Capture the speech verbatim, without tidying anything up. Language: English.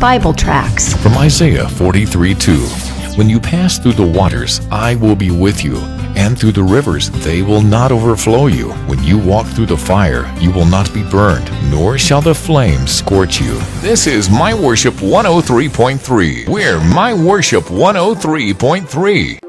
Bible tracts. From Isaiah forty-three two. When you pass through the waters, I will be with you, and through the rivers, they will not overflow you. When you walk through the fire, you will not be burned, nor shall the flames scorch you. This is My Worship one oh three point three. We're My Worship one oh three point three.